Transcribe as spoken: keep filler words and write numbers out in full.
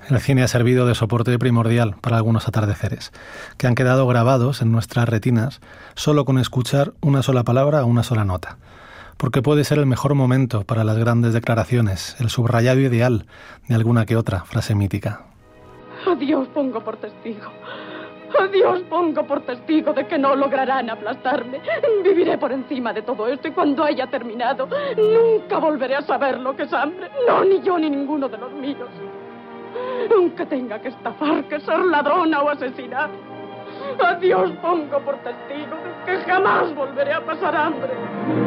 El cine ha servido de soporte primordial para algunos atardeceres, que han quedado grabados en nuestras retinas solo con escuchar una sola palabra o una sola nota. Porque puede ser el mejor momento para las grandes declaraciones, el subrayado ideal de alguna que otra frase mítica. A Dios pongo por testigo. A Dios pongo por testigo de que no lograrán aplastarme. Viviré por encima de todo esto y cuando haya terminado, nunca volveré a saber lo que es hambre. No, ni yo ni ninguno de los míos. Aunque tenga que estafar, que ser ladrona o asesinar. A Dios pongo por testigo de que jamás volveré a pasar hambre.